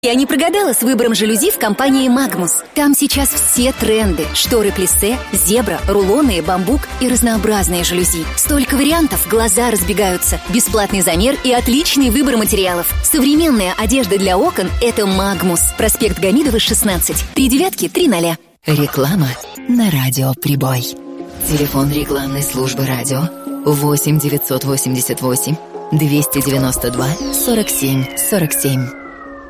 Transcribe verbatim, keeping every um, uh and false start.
Я не прогадала с выбором жалюзи в компании «Магнус». Там сейчас все тренды. Шторы плиссе, зебра, рулоны, бамбук и разнообразные жалюзи. Столько вариантов, глаза разбегаются. Бесплатный замер и отличный выбор материалов. Современная одежда для окон – это «Магнус». Проспект Гамидова, шестнадцать. Три девятки, три ноля. Реклама на радио «Прибой». Телефон рекламной службы радио восемь девятьсот восемьдесят восемь двести девяносто два сорок семь сорок семь.